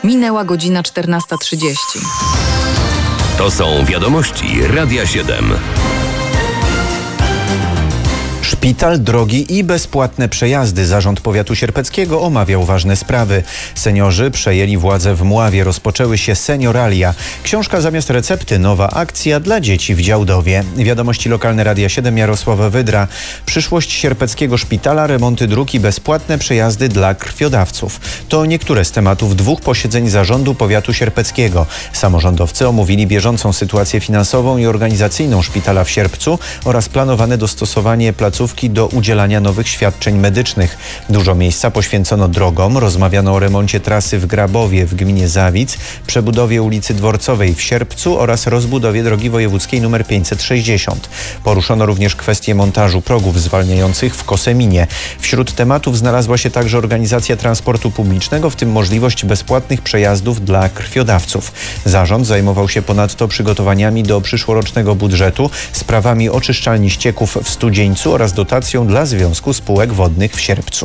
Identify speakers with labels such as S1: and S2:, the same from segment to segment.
S1: Minęła godzina 14:30.
S2: To są wiadomości Radia 7.
S3: Szpital, drogi i bezpłatne przejazdy. Zarząd Powiatu Sierpeckiego omawiał ważne sprawy. Seniorzy przejęli władzę w Mławie. Rozpoczęły się senioralia. Książka zamiast recepty. Nowa akcja dla dzieci w Działdowie. Wiadomości lokalne Radia 7. Jarosława Wydra. Przyszłość Sierpeckiego Szpitala, remonty dróg i bezpłatne przejazdy dla krwiodawców. To niektóre z tematów 2 posiedzeń Zarządu Powiatu Sierpeckiego. Samorządowcy omówili bieżącą sytuację finansową i organizacyjną szpitala w Sierpcu oraz planowane dostosowanie placówki do udzielania nowych świadczeń medycznych. Dużo miejsca poświęcono drogom. Rozmawiano o remoncie trasy w Grabowie w gminie Zawic, przebudowie ulicy Dworcowej w Sierpcu oraz rozbudowie drogi wojewódzkiej nr 560. Poruszono również kwestię montażu progów zwalniających w Koseminie. Wśród tematów znalazła się także organizacja transportu publicznego, w tym możliwość bezpłatnych przejazdów dla krwiodawców. Zarząd zajmował się ponadto przygotowaniami do przyszłorocznego budżetu, sprawami oczyszczalni ścieków w Studzieńcu oraz dotacją dla Związku Spółek Wodnych w Sierpcu.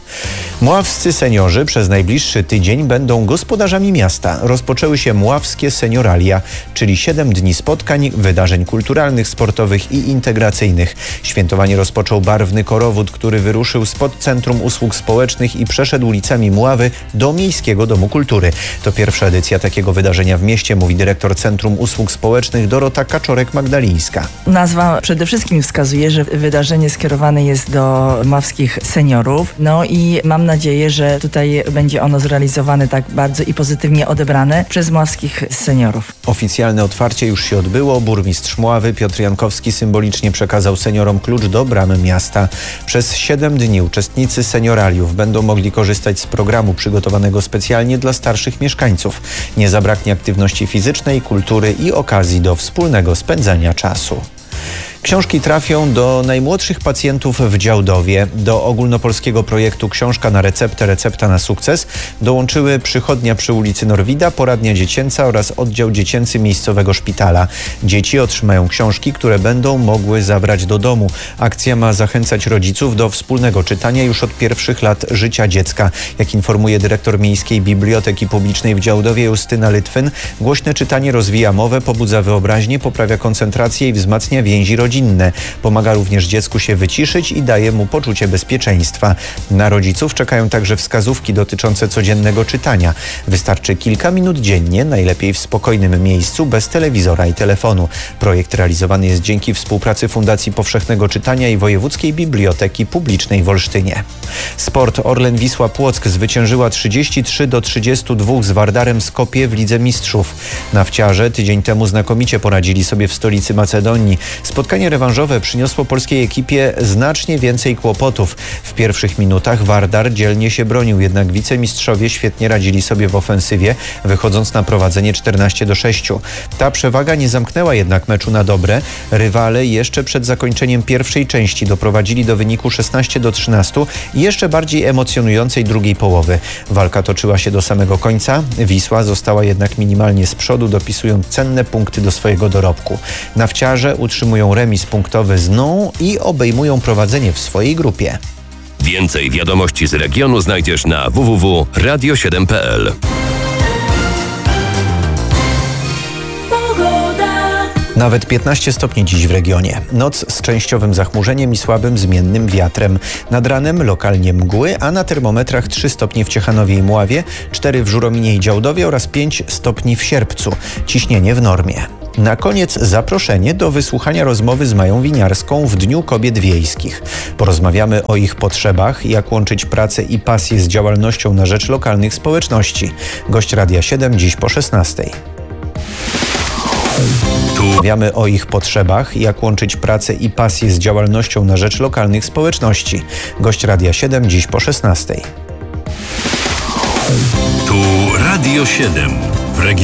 S3: Mławscy seniorzy przez najbliższy tydzień będą gospodarzami miasta. Rozpoczęły się Mławskie Senioralia, czyli 7 dni spotkań, wydarzeń kulturalnych, sportowych i integracyjnych. Świętowanie rozpoczął barwny korowód, który wyruszył spod Centrum Usług Społecznych i przeszedł ulicami Mławy do Miejskiego Domu Kultury. To pierwsza edycja takiego wydarzenia w mieście, mówi dyrektor Centrum Usług Społecznych Dorota Kaczorek-Magdalińska.
S4: Nazwa przede wszystkim wskazuje, że wydarzenie skierowane jest do mławskich seniorów. No i mam nadzieję, że tutaj będzie ono zrealizowane tak bardzo i pozytywnie odebrane przez mławskich seniorów.
S3: Oficjalne otwarcie już się odbyło. Burmistrz Mławy Piotr Jankowski symbolicznie przekazał seniorom klucz do bramy miasta. Przez 7 dni uczestnicy senioraliów będą mogli korzystać z programu przygotowanego specjalnie dla starszych mieszkańców. Nie zabraknie aktywności fizycznej, kultury i okazji do wspólnego spędzania czasu. Książki trafią do najmłodszych pacjentów w Działdowie. Do ogólnopolskiego projektu Książka na receptę, recepta na sukces dołączyły przychodnia przy ulicy Norwida, poradnia dziecięca oraz oddział dziecięcy miejscowego szpitala. Dzieci otrzymają książki, które będą mogły zabrać do domu. Akcja ma zachęcać rodziców do wspólnego czytania już od pierwszych lat życia dziecka. Jak informuje dyrektor Miejskiej Biblioteki Publicznej w Działdowie Justyna Litwin, głośne czytanie rozwija mowę, pobudza wyobraźnię, poprawia koncentrację i wzmacnia więzi rodzinne. Pomaga również dziecku się wyciszyć i daje mu poczucie bezpieczeństwa. Na rodziców czekają także wskazówki dotyczące codziennego czytania. Wystarczy kilka minut dziennie, najlepiej w spokojnym miejscu, bez telewizora i telefonu. Projekt realizowany jest dzięki współpracy Fundacji Powszechnego Czytania i Wojewódzkiej Biblioteki Publicznej w Olsztynie. Sport. Orlen Wisła Płock zwyciężyła 33-32 z Wardarem Skopje w Lidze Mistrzów. Nawciarze tydzień temu znakomicie poradzili sobie w stolicy Macedonii. Spotkanie rewanżowe przyniosło polskiej ekipie znacznie więcej kłopotów. W pierwszych minutach Wardar dzielnie się bronił, jednak wicemistrzowie świetnie radzili sobie w ofensywie, wychodząc na prowadzenie 14-6. Ta przewaga nie zamknęła jednak meczu na dobre. Rywale jeszcze przed zakończeniem pierwszej części doprowadzili do wyniku 16-13 i jeszcze bardziej emocjonującej drugiej połowy. Walka toczyła się do samego końca. Wisła została jednak minimalnie z przodu, dopisując cenne punkty do swojego dorobku. Nawciarze utrzymują remis punktowy zNą i obejmują prowadzenie w swojej grupie.
S2: Więcej wiadomości z regionu znajdziesz na www.radio7.pl.
S3: Nawet 15 stopni dziś w regionie. Noc z częściowym zachmurzeniem i słabym zmiennym wiatrem. Nad ranem lokalnie mgły, a na termometrach 3 stopnie w Ciechanowie i Mławie, 4 w Żurominie i Działdowie oraz 5 stopni w Sierpcu. Ciśnienie w normie. Na koniec zaproszenie do wysłuchania rozmowy z Mają Winiarską w Dniu Kobiet Wiejskich. Porozmawiamy o ich potrzebach, jak łączyć pracę i pasję z działalnością na rzecz lokalnych społeczności. Gość Radia 7 dziś po 16:00. Rozmawiamy o ich potrzebach, jak łączyć pracę i pasję z działalnością na rzecz lokalnych społeczności. Gość Radia 7 dziś po 16:00.
S2: Tu Radio 7.